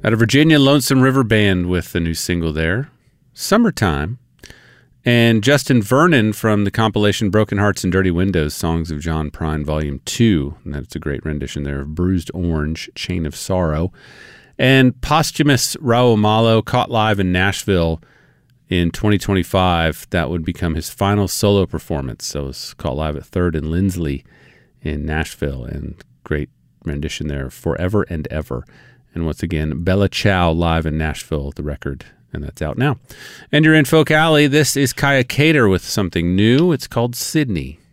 Out of Virginia, Lonesome River Band with the new single there, Summertime. And Justin Vernon from the compilation Broken Hearts and Dirty Windows, Songs of John Prine, Volume 2. And that's a great rendition there of Bruised Orange, Chain of Sorrow. And posthumous Raul Malo, caught live in Nashville in 2025. That would become his final solo performance. So it's caught live at 3rd and Lindsley in Nashville. And great rendition there, Forever and Ever. And once again, Bella Ciao live in Nashville, the record. And that's out now. And you're in Folk Alley. This is Kaya Cater with something new. It's called Sydney.